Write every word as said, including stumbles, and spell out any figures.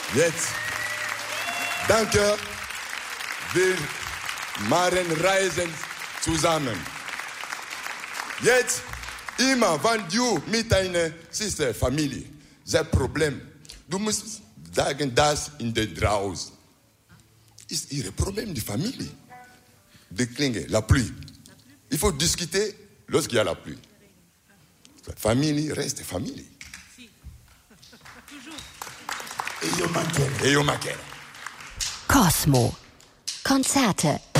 Jetzt, danke, wir machen Reisen zusammen. Jetzt, immer, wenn du mit deiner Sister, Familie, das Problem, du musst sagen, das in der draußen ist ihr Problem, die Familie. Die Klinge, la pluie. Il faut discuter lorsqu'il y a la pluie. Famille reste famille. E io mancherei. E io mancherei. Cosmo. Konzerte